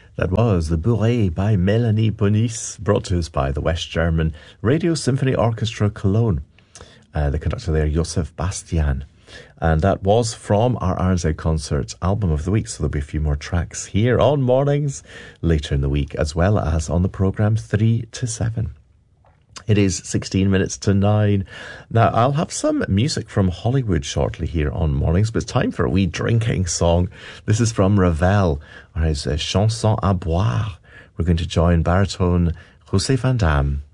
That was The Bourrée by Melanie Bonis, brought to us by the West German Radio Symphony Orchestra Cologne. The conductor there, Josef Bastian. And that was from our RZ Concerts album of the week. So there'll be a few more tracks here on Mornings later in the week, as well as on the programme 3 to 7. It is 16 minutes to 9. Now, I'll have some music from Hollywood shortly here on Mornings, but it's time for a wee drinking song. This is from Ravel, or his Chanson à boire. We're going to join baritone José Van Damme.